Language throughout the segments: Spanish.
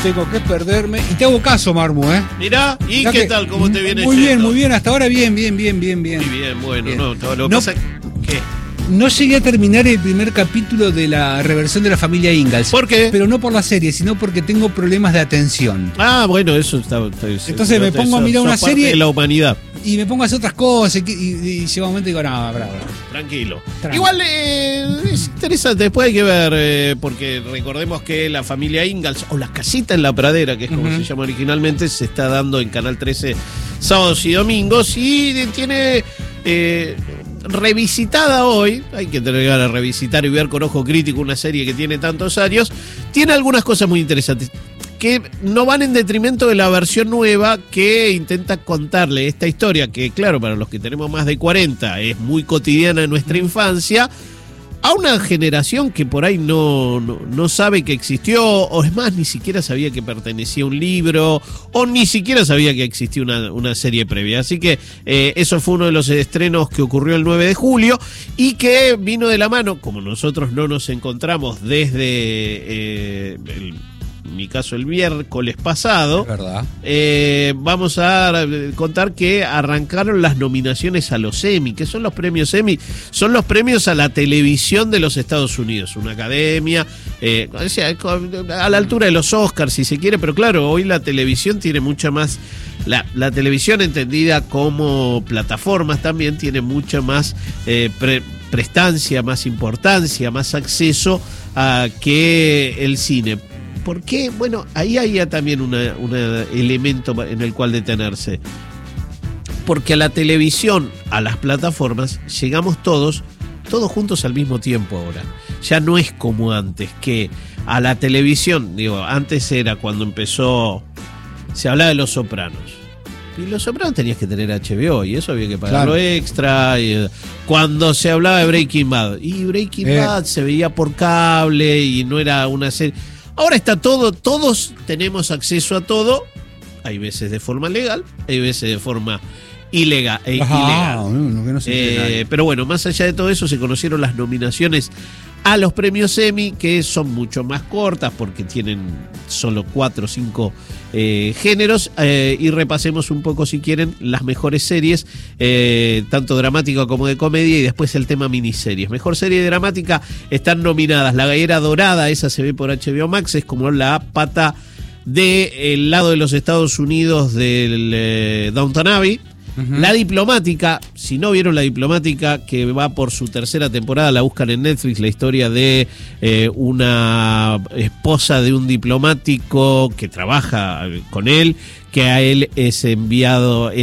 tengo que perderme. Y te hago caso, Marmu, ¿eh? Mirá, ¿y Mirá qué que tal? ¿Cómo te viene Muy bien, yendo? muy bien. Hasta ahora bien. Muy bien, bueno, Bien. no, todo lo No. pasa ¿qué? No llegué a terminar el primer capítulo de la reversión de la familia Ingalls. ¿Por qué? Pero no por la serie, sino porque tengo problemas de atención. Ah, bueno, eso está Entonces me pongo a mirar una sos parte serie- de la humanidad. Y me pongo a hacer otras cosas y llega un momento y digo, no, bravo. Tranquilo. Tranquilo. Igual es interesante, después hay que ver, porque recordemos que la familia Ingalls, o La Casita en la Pradera, que es como se llama originalmente, se está dando en Canal 13 sábados y domingos, y tiene revisitada hoy, hay que tener ganas de revisitar y ver con ojo crítico una serie que tiene tantos años, tiene algunas cosas muy interesantes que no van en detrimento de la versión nueva que intenta contarle esta historia, que claro, para los que tenemos más de 40 es muy cotidiana en nuestra infancia, a una generación que por ahí no sabe que existió, o es más, ni siquiera sabía que pertenecía a un libro, o ni siquiera sabía que existía una serie previa. Así que eso fue uno de los estrenos que ocurrió el 9 de julio y que vino de la mano, como nosotros no nos encontramos desde en mi caso el miércoles pasado, Es verdad. vamos a contar que arrancaron las nominaciones a los Emmy. ¿Qué son los premios Emmy? Son los premios a la televisión de los Estados Unidos, una academia, o sea, a la altura de los Oscars si se quiere, pero claro, hoy la televisión tiene mucha más, la televisión entendida como plataformas también tiene mucha más prestancia, más importancia, más acceso a que el cine. ¿Por qué? Bueno, ahí hay también un elemento en el cual detenerse. Porque a la televisión, a las plataformas, llegamos todos juntos al mismo tiempo ahora. Ya no es como antes, que a la televisión, digo, antes era cuando empezó, se hablaba de Los Sopranos. Y Los Sopranos tenías que tener HBO y eso había que pagarlo extra. Y, cuando se hablaba de Breaking Bad, y Breaking Bad se veía por cable y no era una serie. Ahora está todo, todos tenemos acceso a todo, hay veces de forma legal, hay veces de forma ilegal. Pero bueno, más allá de todo eso, se conocieron las nominaciones a los premios Emmy, que son mucho más cortas porque tienen solo 4 o 5 géneros, y repasemos un poco, si quieren, las mejores series, tanto dramática como de comedia, y después el tema miniseries. Mejor serie dramática están nominadas La Gallera Dorada, esa se ve por HBO Max, es como la pata del lado de los Estados Unidos del Downton Abbey. La Diplomática, si no vieron La Diplomática, que va por su tercera temporada, la buscan en Netflix, la historia de una esposa de un diplomático que trabaja con él, que a él es enviado,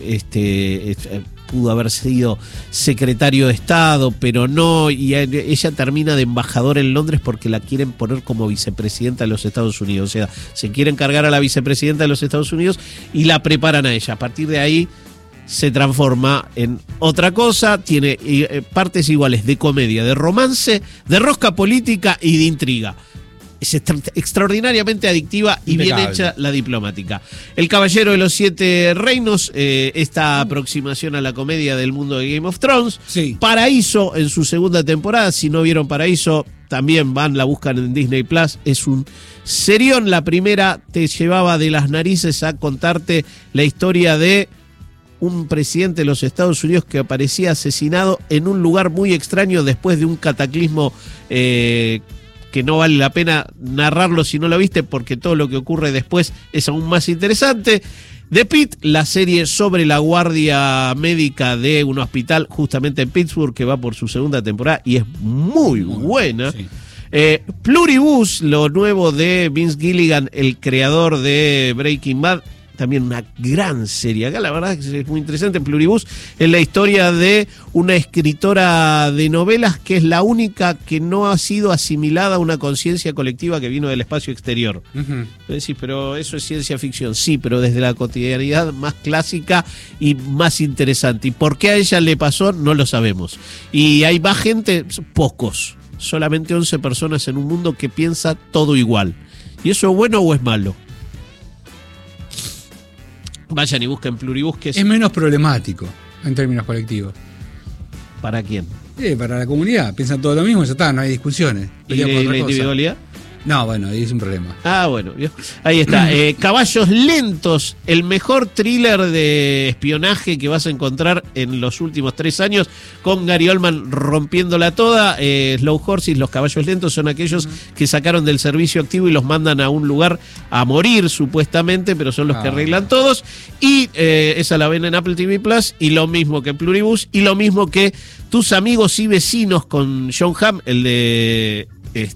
pudo haber sido secretario de Estado, pero no, y ella termina de embajadora en Londres porque la quieren poner como vicepresidenta de los Estados Unidos. O sea, se quieren cargar a la vicepresidenta de los Estados Unidos y la preparan a ella. A partir de ahí se transforma en otra cosa, tiene partes iguales de comedia, de romance, de rosca política y de intriga. Es extraordinariamente adictiva y impecable. bien hecha La Diplomática. El Caballero de los Siete Reinos, esta aproximación a la comedia del mundo de Game of Thrones. Sí. Paraíso en su segunda temporada, si no vieron Paraíso, también la buscan en Disney Plus. Es un serión. La primera te llevaba de las narices a contarte la historia de un presidente de los Estados Unidos que aparecía asesinado en un lugar muy extraño después de un cataclismo que no vale la pena narrarlo si no lo viste, porque todo lo que ocurre después es aún más interesante. The Pitt, la serie sobre la guardia médica de un hospital justamente en Pittsburgh, que va por su segunda temporada y es muy buena. Sí. Pluribus, lo nuevo de Vince Gilligan, el creador de Breaking Bad, también una gran serie. Acá la verdad es que es muy interesante. Pluribus es la historia de una escritora de novelas que es la única que no ha sido asimilada a una conciencia colectiva que vino del espacio exterior. Decís, pero eso es ciencia ficción. Sí, pero desde la cotidianidad más clásica y más interesante. ¿Y por qué a ella le pasó? No lo sabemos. Y hay más gente, pocos. Solamente 11 personas en un mundo que piensa todo igual. ¿Y eso es bueno o es malo? Vayan y busquen Pluribus, que es menos problemático en términos colectivos. ¿Para quién? Para la comunidad. Piensan todo lo mismo y ya está, no hay discusiones. ¿Y la individualidad? No, bueno, ahí es un problema. Bueno, ahí está. Caballos Lentos, el mejor thriller de espionaje que vas a encontrar en los últimos 3 años, con Gary Oldman rompiéndola toda. Slow Horses, los caballos lentos, son aquellos que sacaron del servicio activo y los mandan a un lugar a morir, supuestamente, pero son los que arreglan todos. Y esa la ven en Apple TV Plus, y lo mismo que Pluribus, y lo mismo que Tus amigos y vecinos con John Hamm, el de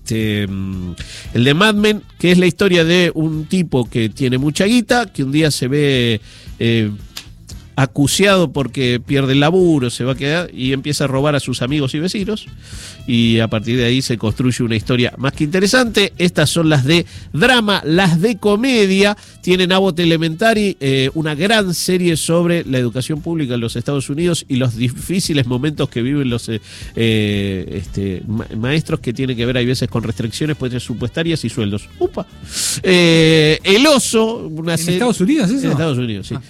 Mad Men, que es la historia de un tipo que tiene mucha guita, que un día se ve acuciado porque pierde el laburo, se va a quedar y empieza a robar a sus amigos y vecinos, y a partir de ahí se construye una historia más que interesante. Estas son las de drama. Las de comedia tienen Abbott Elementary, una gran serie sobre la educación pública en los Estados Unidos y los difíciles momentos que viven los maestros, que tiene que ver, hay veces, con restricciones presupuestarias y sueldos. ¡Upa! El Oso, una serie... ¿En Estados Unidos eso? En Estados Unidos, sí.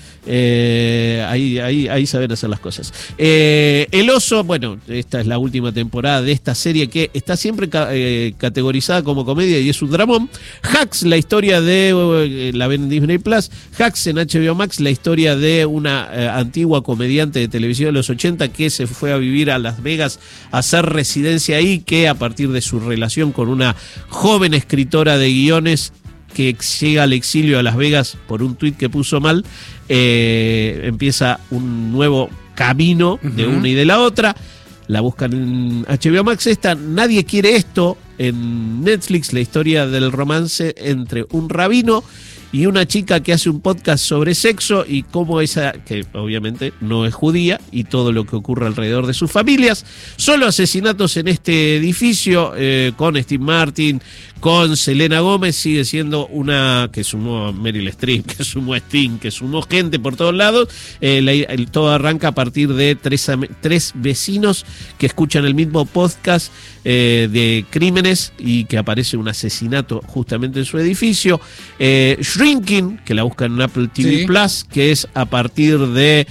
Ahí saben hacer las cosas. El Oso, bueno, esta es la última temporada de esta serie que está siempre categorizada como comedia y es un dramón. Hacks, la historia de la ven en Disney Plus. Hacks en HBO Max, la historia de una antigua comediante de televisión de los 80 que se fue a vivir a Las Vegas a hacer residencia ahí, que a partir de su relación con una joven escritora de guiones que llega al exilio a Las Vegas por un tuit que puso mal, empieza un nuevo camino de una y de la otra. La buscan en HBO Max. Nadie quiere esto, en Netflix, la historia del romance entre un rabino y una chica que hace un podcast sobre sexo y cómo esa, que obviamente no es judía, y todo lo que ocurre alrededor de sus familias. Solo asesinatos en este edificio, con Steve Martin, con Selena Gómez, sigue siendo una que sumó a Meryl Streep, que sumó a Sting, que sumó gente por todos lados. Todo arranca a partir de tres vecinos que escuchan el mismo podcast de crímenes y que aparece un asesinato justamente en su edificio. Shrinking, que la buscan en Apple TV Plus, que es a partir de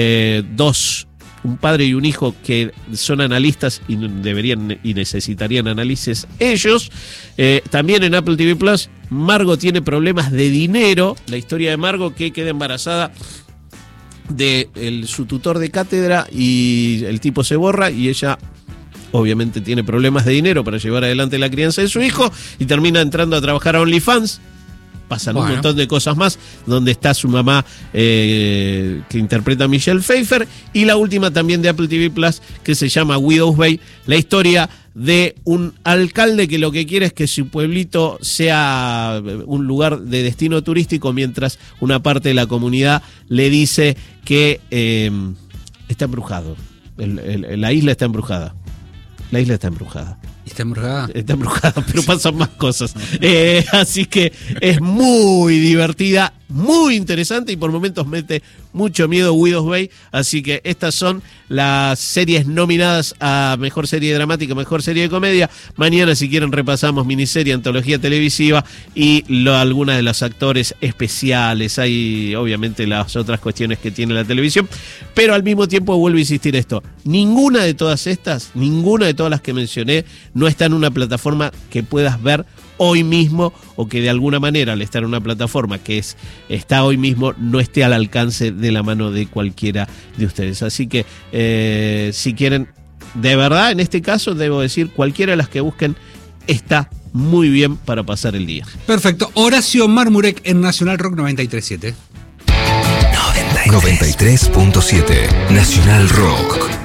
un padre y un hijo que son analistas y deberían y necesitarían análisis ellos. También en Apple TV Plus, Margot tiene problemas de dinero. La historia de Margot, que queda embarazada de su tutor de cátedra y el tipo se borra y ella obviamente tiene problemas de dinero para llevar adelante la crianza de su hijo y termina entrando a trabajar a OnlyFans. Pasan un montón de cosas más, donde está su mamá, que interpreta a Michelle Pfeiffer. Y la última también de Apple TV Plus, que se llama Widow's Bay, la historia de un alcalde que lo que quiere es que su pueblito sea un lugar de destino turístico, mientras una parte de la comunidad le dice que está embrujado. La isla está embrujada. La isla está embrujada. ¿Está embrujada? Está embrujada, pero pasan más cosas. Así que es muy divertida, muy interesante y por momentos mete mucho miedo Widow's Bay. Así que estas son las series nominadas a Mejor Serie Dramática, Mejor Serie de Comedia. Mañana, si quieren, repasamos miniserie, antología televisiva y algunas de los actores especiales. Hay obviamente las otras cuestiones que tiene la televisión, pero al mismo tiempo vuelvo a insistir esto. Ninguna de todas las que mencioné no está en una plataforma que puedas ver hoy mismo, o que de alguna manera, al estar en una plataforma que está hoy mismo, no esté al alcance de la mano de cualquiera de ustedes. Así que si quieren, de verdad, en este caso debo decir, cualquiera de las que busquen está muy bien para pasar el día. Perfecto. Horacio Marmurek en Nacional Rock 93.7. 93.7 Nacional Rock.